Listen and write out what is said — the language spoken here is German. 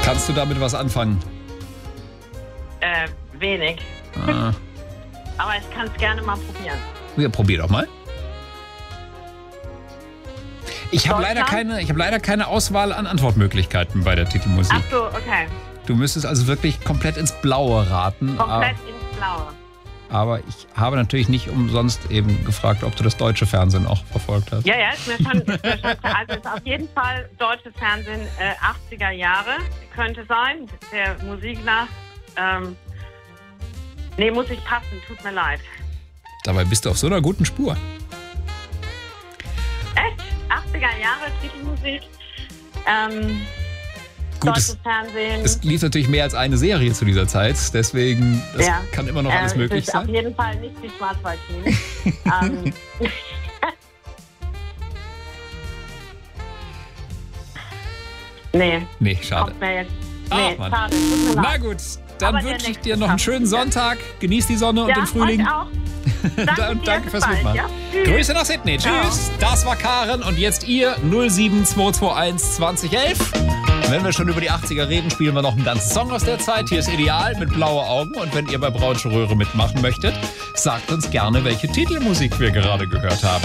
Kannst du damit was anfangen? Wenig. Ah. Aber ich kann es gerne mal probieren. Ja, probier doch mal. Ich habe leider keine Auswahl an Antwortmöglichkeiten bei der Titelmusik. Ach so, okay. Du müsstest also wirklich komplett ins Blaue raten. Komplett ins Blaue. Aber ich habe natürlich nicht umsonst eben gefragt, ob du das deutsche Fernsehen auch verfolgt hast. Ja, ist mir schon also es ist auf jeden Fall deutsches Fernsehen 80er Jahre. Könnte sein, der Musik nach. Nee, muss ich passen, tut mir leid. Dabei bist du auf so einer guten Spur. Echt? 80er Jahre Titelmusik. Gut, deutsches Fernsehen. es lief natürlich mehr als eine Serie zu dieser Zeit, deswegen das Ja. kann immer noch alles möglich es ist sein. auf jeden Fall nicht die Schwarzwaldklinik. Nee, schade. Kommt mir jetzt. Ach, Nee, Mann. schade. Tut mir Na leid. gut, dann Aber der wünsche ich nächste dir noch einen schafft schönen es, ja. Sonntag. Genieß die Sonne und den Frühling. Euch auch. Danke fürs bis bald, Mitmachen. ja? Tschüss. Grüße nach Sydney. Ciao. Tschüss. Das war Karen und jetzt ihr 07221 2011. Wenn wir schon über die 80er reden, spielen wir noch einen ganzen Song aus der Zeit. Hier ist Ideal mit Blaue Augen. Und wenn ihr bei Braunsche Röhre mitmachen möchtet, sagt uns gerne, welche Titelmusik wir gerade gehört haben.